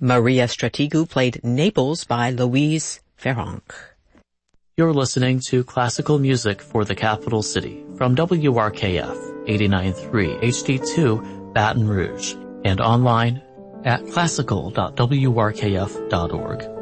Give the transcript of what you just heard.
Maria Strategou played Naples by Louise Ferronk. You're listening to classical music for the capital city from WRKF 89.3 HD2 Baton Rouge and online at classical.wrkf.org.